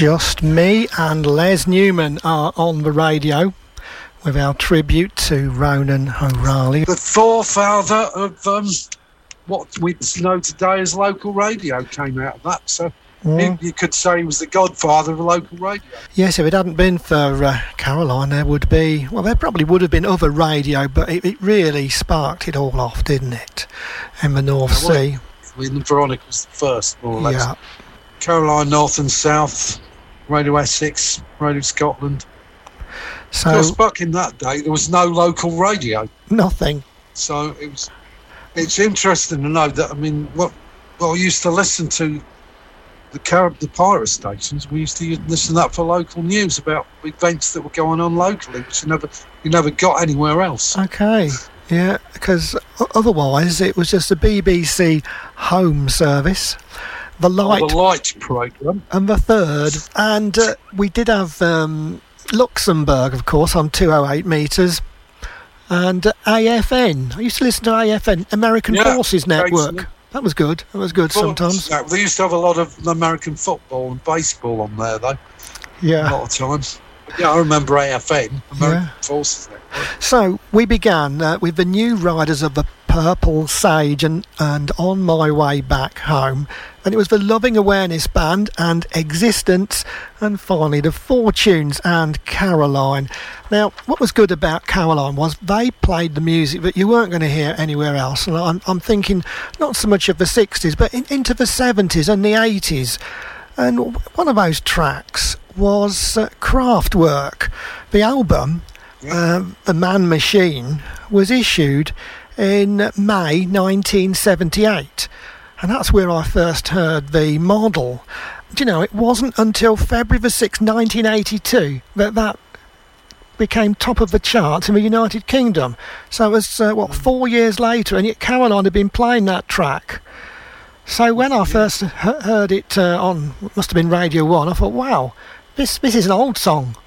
Just me and Les Newman are on the radio with our tribute to Ronan O'Rahilly. The forefather of what we know today as local radio came out of that, so you could say he was the godfather of local radio. Yes, if it hadn't been for Caroline, there probably would have been other radio, but it really sparked it all off, didn't it, in the North Sea? Veronica was the first, more or less. Yeah. Caroline, North and South, Radio Essex, Radio Scotland. So, of course, back in that day, there was no local radio. Nothing. So it's interesting to know that, I used to listen to the pirate stations. We used to listen to that for local news about events that were going on locally, which you never got anywhere else. Okay. Yeah, because otherwise it was just the BBC Home Service, the Light programme, and the Third, and we did have Luxembourg, of course, on 208 metres, and AFN. I used to listen to AFN, American Forces Network. That was good. Sometimes. They used to have a lot of American football and baseball on there, though. Yeah. A lot of times. Yeah, I remember AFN, American Forces Network. So we began with the New Riders of the Purple Sage and On My Way Back Home. And it was the Loving Awareness Band and Existence, and finally the Fortunes and Caroline. Now, what was good about Caroline was they played the music that you weren't going to hear anywhere else. And I'm thinking not so much of the 60s, but into the 70s and the 80s. And one of those tracks was Kraftwerk. The album, The Man Machine, was issued in May 1978. And that's where I first heard the model. Do you know, it wasn't until February the 6th, 1982 that became top of the charts in the United Kingdom. So it was, 4 years later, and yet Caroline had been playing that track. So when I first heard it on, must have been Radio 1, I thought, wow, this is an old song.